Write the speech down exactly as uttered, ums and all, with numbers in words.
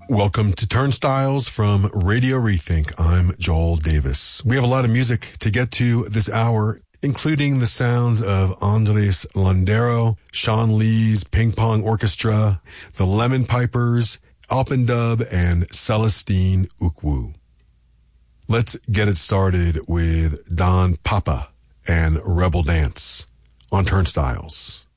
Welcome to Turnstiles from Radio Rethink. I'm Joel Davis. We have a lot of music to get to this hour, including the sounds of Andres Landero, Sean Lee's Ping Pong Orchestra, the Lemon Pipers, Alpendub, and Celestine Ukwu. Let's get it started with Don Papa and Rebel Dance on Turnstiles.